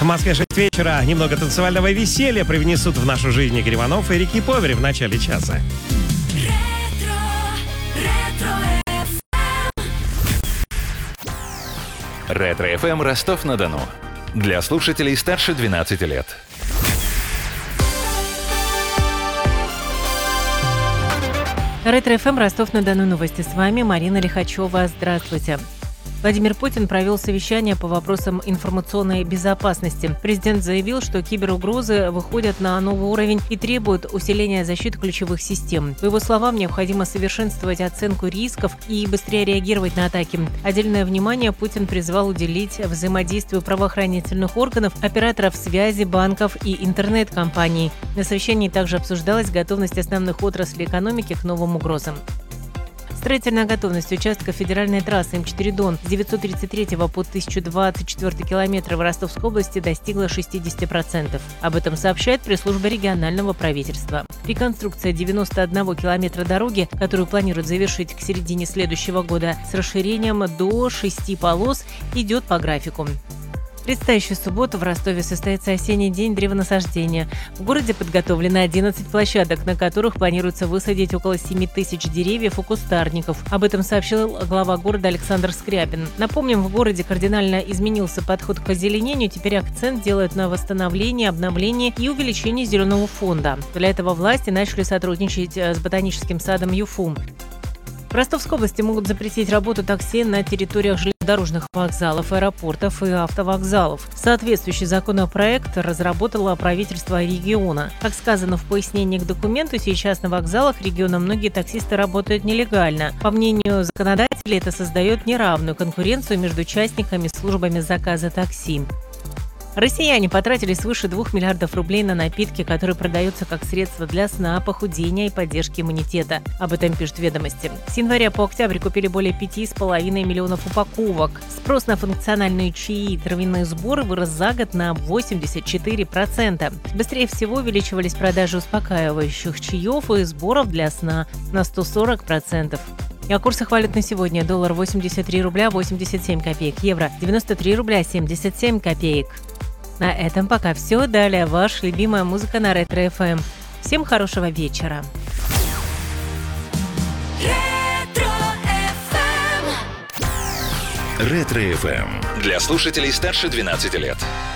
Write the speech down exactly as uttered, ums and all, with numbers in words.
В Москве шесть вечера. Немного танцевального веселья привнесут в нашу жизнь Игорь Иванов и Рики Повери в начале часа. Ретро-эф эм Ростов-на-Дону. Для слушателей старше двенадцати лет. Ретро-эф эм Ростов-на-Дону новости. С вами Марина Лихачева. Здравствуйте. Владимир Путин провел совещание по вопросам информационной безопасности. Президент заявил, что киберугрозы выходят на новый уровень и требуют усиления защиты ключевых систем. По его словам, необходимо совершенствовать оценку рисков и быстрее реагировать на атаки. Отдельное внимание Путин призвал уделить взаимодействию правоохранительных органов, операторов связи, банков и интернет-компаний. На совещании также обсуждалась готовность основных отраслей экономики к новым угрозам. Строительная готовность участка федеральной трассы эм четыре Дон с девятьсот тридцать третьего по тысяча двадцать четвёртый километр в Ростовской области достигла шестьдесят процентов. Об этом сообщает пресс-служба регионального правительства. Реконструкция девяноста одного километра дороги, которую планируют завершить к середине следующего года с расширением до шести полос, идет по графику. В предстоящую субботу в Ростове состоится осенний день древонасаждения. В городе подготовлено одиннадцать площадок, на которых планируется высадить около семи тысяч деревьев и кустарников. Об этом сообщил глава города Александр Скряпин. Напомним, в городе кардинально изменился подход к озеленению. Теперь акцент делают на восстановлении, обновлении и увеличении зеленого фонда. Для этого власти начали сотрудничать с ботаническим садом ЮФУ. В Ростовской области могут запретить работу такси на территориях железнодорожных вокзалов, аэропортов и автовокзалов. Соответствующий законопроект разработало правительство региона. Как сказано в пояснении к документу, сейчас на вокзалах региона многие таксисты работают нелегально. По мнению законодателей, это создает неравную конкуренцию между участниками службами заказа такси. Россияне потратили свыше двух миллиардов рублей на напитки, которые продаются как средство для сна, похудения и поддержки иммунитета. Об этом пишут «Ведомости». С января по октябрь купили более пяти с половиной миллионов упаковок. Спрос на функциональные чаи и травяные сборы вырос за год на восемьдесят четыре процента. Быстрее всего увеличивались продажи успокаивающих чаев и сборов для сна на сто сорок процентов. И о курсах валют на сегодня. Доллар восемьдесят три рубля восемьдесят семь копеек, евро девяносто три рубля семьдесят семь копеек. На этом пока все. Далее ваша любимая музыка на Ретро-эф эм. Всем хорошего вечера. Ретро-эф эм. Для слушателей старше двенадцати лет.